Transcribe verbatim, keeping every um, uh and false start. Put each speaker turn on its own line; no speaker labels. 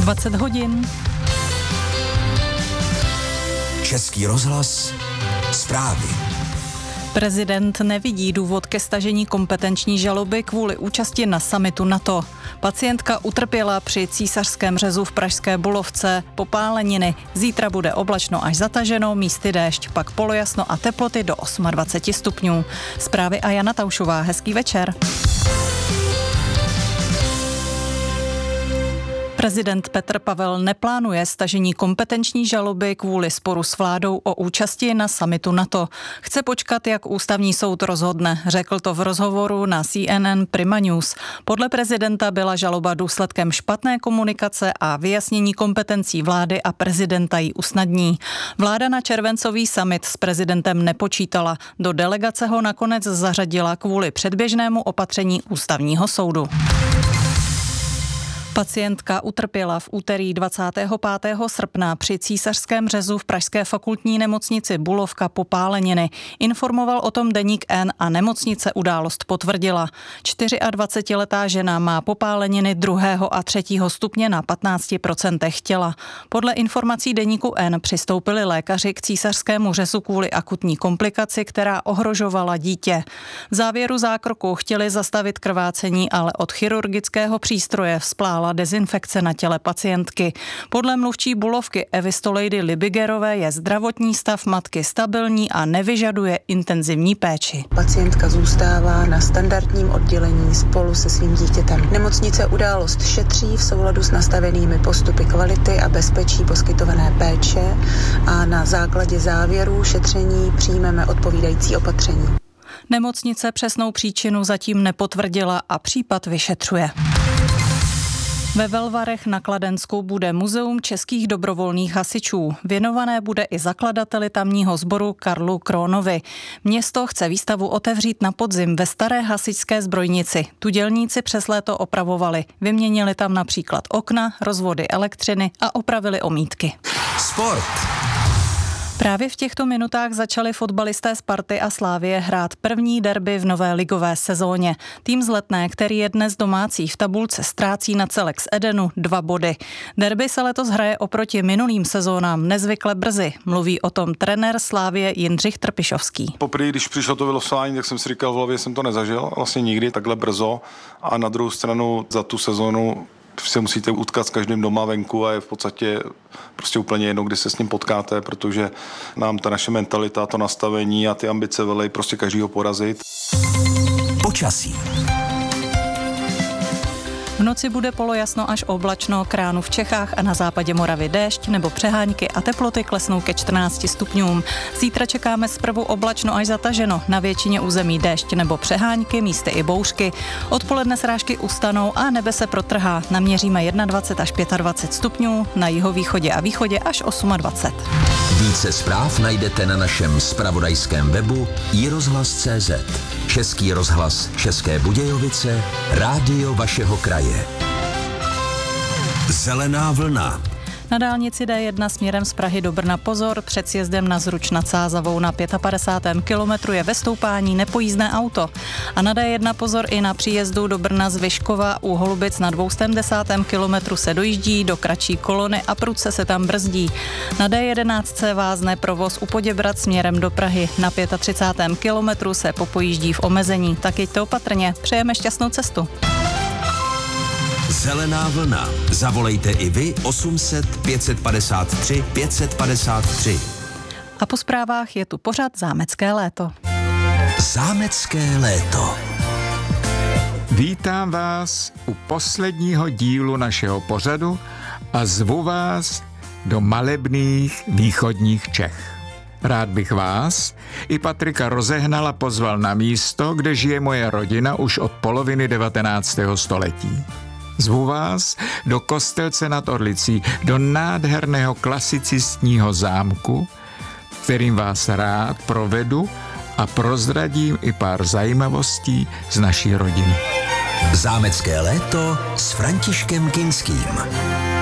dvacet hodin.
Český rozhlas, zprávy.
Prezident nevidí důvod ke stažení kompetenční žaloby kvůli účasti na summitu NATO. Pacientka utrpěla při císařském řezu v pražské Bulovce popáleniny. Zítra bude oblačno až zataženo, místy déšť, pak polojasno a teploty do dvacet osm stupňů. Zprávy a Jana Taušová. Hezký večer. Prezident Petr Pavel neplánuje stažení kompetenční žaloby kvůli sporu s vládou o účasti na summitu NATO. Chce počkat, jak ústavní soud rozhodne, řekl to v rozhovoru na C N N Prima News. Podle prezidenta byla žaloba důsledkem špatné komunikace a vyjasnění kompetencí vlády a prezidenta ji usnadní. Vláda na červencový summit s prezidentem nepočítala. Do delegace ho nakonec zařadila kvůli předběžnému opatření ústavního soudu. Pacientka utrpěla v úterý dvacátého pátého srpna při císařském řezu v pražské fakultní nemocnici Bulovka popáleniny. Informoval o tom deník N a nemocnice událost potvrdila. dvacetičtyřletá žena má popáleniny druhého a třetího stupně na patnáct procent těla. Podle informací deníku N přistoupili lékaři k císařskému řezu kvůli akutní komplikaci, která ohrožovala dítě. V závěru zákroku chtěli zastavit krvácení, ale od chirurgického přístroje vzplála dezinfekce na těle pacientky. Podle mluvčí Bulovky Evy Stolejdy Libigerové je zdravotní stav matky stabilní a nevyžaduje intenzivní péči.
Pacientka zůstává na standardním oddělení spolu se svým dítětem. Nemocnice událost šetří v souladu s nastavenými postupy kvality a bezpečí poskytované péče a na základě závěrů šetření přijmeme odpovídající opatření.
Nemocnice přesnou příčinu zatím nepotvrdila a případ vyšetřuje. Ve Velvarech na Kladensku bude muzeum českých dobrovolných hasičů. Věnované bude i zakladateli tamního sboru Karlu Krónovi. Město chce výstavu otevřít na podzim ve staré hasičské zbrojnici. Tu dělníci přes léto opravovali. Vyměnili tam například okna, rozvody elektřiny a opravili omítky.
Sport.
Právě v těchto minutách začali fotbalisté Sparty a Slavie hrát první derby v nové ligové sezóně. Tým z Letné, který je dnes domácí v tabulce, ztrácí na celek z Edenu dva body. Derby se letos hraje oproti minulým sezónám nezvykle brzy. Mluví o tom trenér Slavie Jindřich Trpišovský.
Poprvé, když přišlo to vylosování, tak jsem si říkal, v hlavě jsem to nezažil, vlastně nikdy takhle brzo. A na druhou stranu za tu sezónu se musíte utkat s každým doma venku a je v podstatě prostě úplně jedno, kdy se s ním potkáte, protože nám ta naše mentalita, to nastavení a ty ambice velej prostě každýho porazit.
Počasí.
V noci bude polojasno až oblačno, k ránu v Čechách a na západě Moravy déšť nebo přehánky a teploty klesnou ke čtrnácti stupňům. Zítra čekáme zprvu oblačno až zataženo, na většině území déšť nebo přehánky, místy i bouřky. Odpoledne srážky ustanou a nebe se protrhá. Naměříme dvacet jedna až dvacet pět stupňů, na jihovýchodě a východě až dvacet osm.
Více zpráv najdete na našem zpravodajském webu i rozhlas tečka cé zet. Český rozhlas České Budějovice, rádio vašeho kraje. Zelená vlna.
Na dálnici D jedna směrem z Prahy do Brna pozor, před sjezdem na Zruč nad Sázavou na padesátém pátém kilometru je ve stoupání nepojízdné auto. A na D jedna pozor i na příjezdu do Brna z Vyškova u Holubic na dvousetdesátém kilometru se dojíždí do kratší kolony a prudce se tam brzdí. Na D jedenáct vázne provoz u Poděbrad směrem do Prahy. Na třicátém pátém kilometru se popojíždí v omezení. Tak jeďte opatrně, přejeme šťastnou cestu.
Zelená vlna. Zavolejte i vy osm set pět set padesát tři pět set padesát tři.
A po zprávách je tu pořad Zámecké léto.
Zámecké léto.
Vítám vás u posledního dílu našeho pořadu a zvu vás do malebných východních Čech. Rád bych vás i Patrika Rozehnala pozval na místo, kde žije moje rodina už od poloviny devatenáctého století. Zvu vás do Kostelce nad Orlicí, do nádherného klasicistního zámku, kterým vás rád provedu a prozradím i pár zajímavostí z naší rodiny.
Zámecké léto s Františkem Kinským.